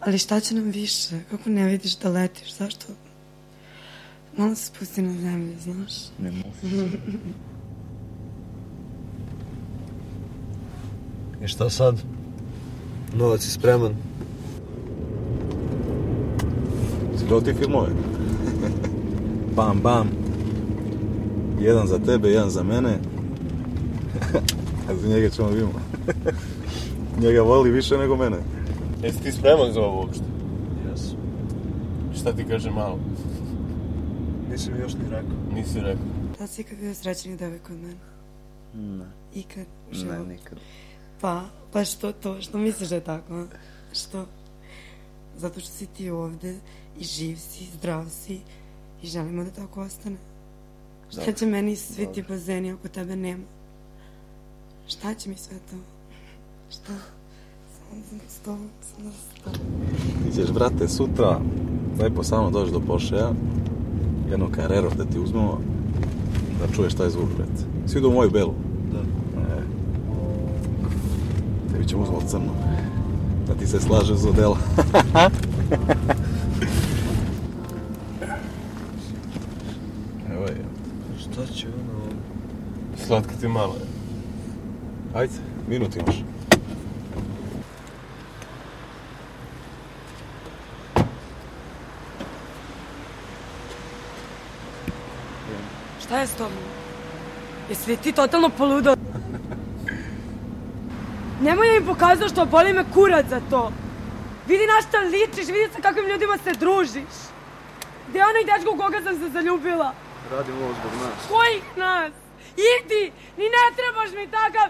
Ali šta će nam više? Kako ne vidiš da letiš? Zašto? Malo se spusti na zemlju, znaš? Ne mogu. I šta sad? Novac je spreman. Si gledao ti filmove? Bam, bam. Jedan za tebe, jedan za mene. A za njega ćemo vidimo. Njega voli više nego mene. Jesi ti spreman za ovo uopšte? Jesu. Šta ti kaže malo? Nisam još ni rekao. Nisi rekao. Da li si ikad bio srećniji devojka od mene? Ne. Ikad? Ne, nikad. Pa što to? Što misliš da je tako, a? Što? Zato što si ti ovde i živ si, zdrav si i želimo da tako ostane. Šta će meni svi ti bazeni ako tebe nema? Šta će mi sve to? Šta? Samo sto. Ti ćeš, brate, sutra lepo samo doći do Porschea, jedno Carrero da ti uzmemo, da čuješ taj zvuk, brate. Si vidio moju belu? Da. Tebi ćemo uzmati crno. Da ti se slaže za dela. Evo je. Šta će ono? Slatka ti malo je. Ajde, minut imaš. Šta je s tobom? Jesi li ti totalno poludao? Nemoj da mi pokazao što boli me kurac za to. Vidi na šta ličiš, vidi sa kakvim ljudima se družiš. Gde je onaj dečko u koga sam se zaljubila? Radim ovo zbog nas. Kojih nas? Idi! Ni ne trebaš mi takav